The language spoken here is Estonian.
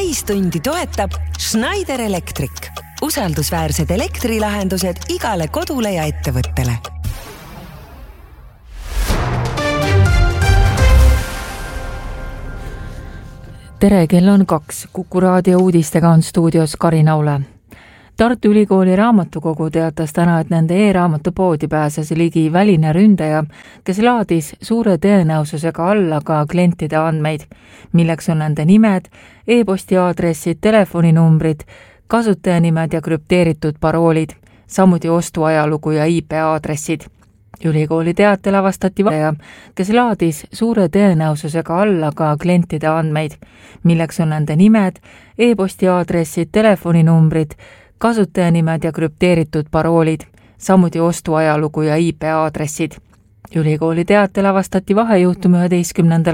täistundi toetab Schneider Electric. Usaldusväärsed elektrilahendused igale kodule ja ettevõttele. Tere, kell on 2. Kuku raadio uudistega on stuudios Karin Aule. Tartu Ülikooli raamatukogu teatas täna, et nende e-raamatupoodi pääses ligi väline ründaja, kes laadis suure tõenäosusega alla ka klientide andmeid, milleks on nende nimed, e-posti aadressid, telefoninumbrid, kasutajanimed ja krüpteeritud paroolid, samuti ostuajalugu ja IP-aadressid. Ülikooli teatel avastati vaja, kes laadis suure tõenäosusega alla ka klientide andmeid, milleks on nende nimed, e-posti aadressid, telefoninumbrid, kasutajanimed ja krüpteeritud paroolid, samuti ostuajalugu ja IP-aadressid. Ülikooli teatel avastati vahejuhtum 11.